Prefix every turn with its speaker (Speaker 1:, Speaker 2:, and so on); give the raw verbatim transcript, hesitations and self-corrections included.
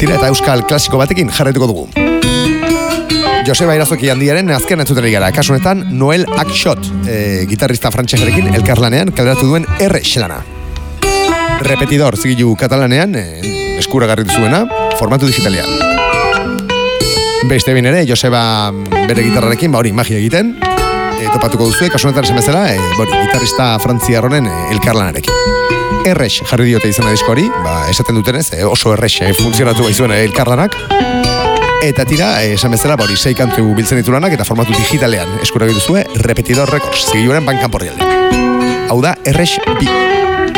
Speaker 1: Tira eta euskal klasiko batekin jarretuko dugu. Joseba Irazoki handiaren azken entzutera gara. Kasu honetan, Noel Akshot, e, gitarrista frantsesarekin elkarlanean kaleratu duen erre xelana. Repetidor zigilu katalanean, e, eskuragarri duzuena, formatu digitalean. Beste bin ere, Joseba bere gitarrarekin, ba hori, magia egiten, e, topatuko duzue, kasu honetan esan bezala, e, bori, gitarrista frantziarronen e, elkarlanarekin. Errex jarri diote izena diskoari, ba, esaten dutenez, e, oso errex e, funtzionatu baizuen e, elkarlanak. Eta tira, esan bezala, hori sei kantu biltzen ditu lanak eta formatu digitalean eskuragarri duzue Repetidor Records, zigiluaren bankan porrialdean. Hau da, Errex bi.